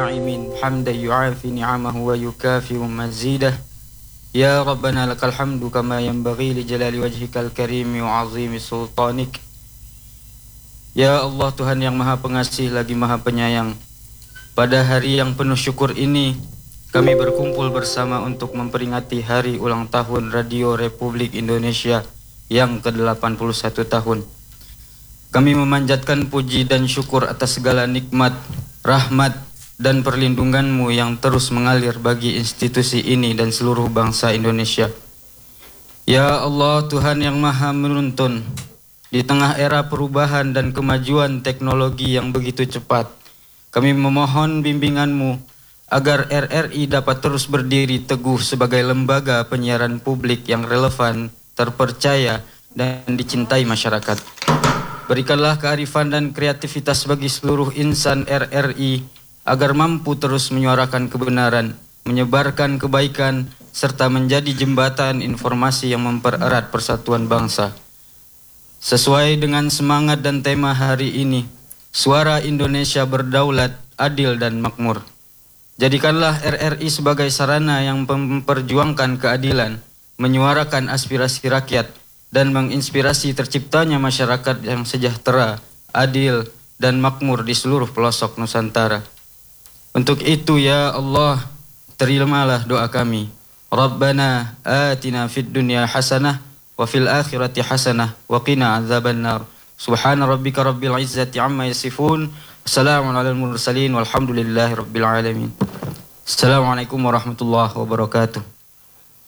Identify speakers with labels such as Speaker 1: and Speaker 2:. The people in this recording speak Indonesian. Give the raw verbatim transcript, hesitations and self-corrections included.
Speaker 1: الناعمين حمدا يعافي نعمه ويكافئ مزيده يا ربنا لك الحمد كما ينبغي لجلال وجهك الكريم وعظيم سلطانك. Ya Allah, Tuhan yang maha pengasih lagi maha penyayang, pada hari yang penuh syukur ini kami berkumpul bersama untuk memperingati hari ulang tahun Radio Republik Indonesia yang ke delapan puluh satu tahun. Kami memanjatkan puji dan syukur atas segala nikmat, rahmat, dan perlindungan-Mu yang terus mengalir bagi institusi ini dan seluruh bangsa Indonesia. Ya Allah, Tuhan yang maha menuntun, di tengah era perubahan dan kemajuan teknologi yang begitu cepat, kami memohon bimbingan-Mu agar R R I dapat terus berdiri teguh sebagai lembaga penyiaran publik yang relevan, terpercaya, dan dicintai masyarakat. Berikanlah kearifan dan kreativitas bagi seluruh insan R R I agar mampu terus menyuarakan kebenaran, menyebarkan kebaikan, serta menjadi jembatan informasi yang mempererat persatuan bangsa. Sesuai dengan semangat dan tema hari ini, suara Indonesia berdaulat, adil, dan makmur. Jadikanlah R R I sebagai sarana yang memperjuangkan keadilan, menyuarakan aspirasi rakyat, dan menginspirasi terciptanya masyarakat yang sejahtera, adil, dan makmur di seluruh pelosok Nusantara. Untuk itu ya Allah, terimalah doa kami. Rabbana atina fid dunya hasanah wa fil akhirati hasanah wa qina adzabannar. Subhana rabbika rabbil izzati amma yasifun. Wassalamu alal mursalin walhamdulillahi rabbil alamin. Assalamualaikum warahmatullahi wabarakatuh.